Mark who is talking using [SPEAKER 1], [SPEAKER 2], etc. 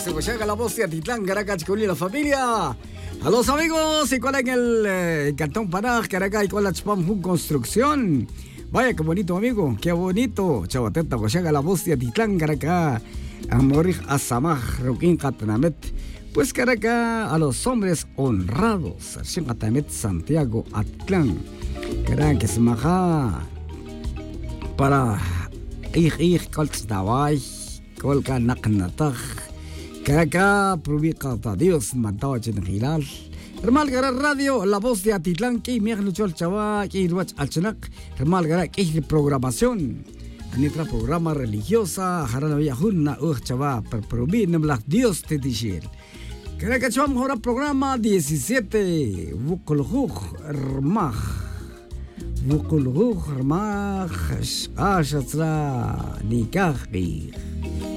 [SPEAKER 1] se llega la voz de Atitlán, Caracas, con la familia. A los amigos, y con en el Cantón Pará, Caracas, y con la Chpam Construcción. Vaya, qué bonito, amigo, qué bonito. Chavateta, que llega la voz de Atitlán, Caracas. Amorij Asamaj, Roquín Catanamet. Pues Caracas, a los hombres honrados. Archín Catanamet, Santiago, Atitlán. Caracas, que se maja para Colts Dawai, Colca Naknataj. Caracas, Prubicata Dios, Mantao Chenegilal. Hermal Gara Radio, la voz de Atitlán, que me ha hecho el chaval, que iba al Chenac. Hermal Gara, que es programación. Nuestra programa religiosa, Harana Villajuna, Chava, per Prubin, Dios te dice. Caracas, vamos ahora programa 17. Vukulhuj, Hermaj. Vukulhuj, Hermaj, Ashatra, Nikaji.